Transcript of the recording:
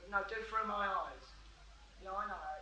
No, do through my eyes. Yeah, I know how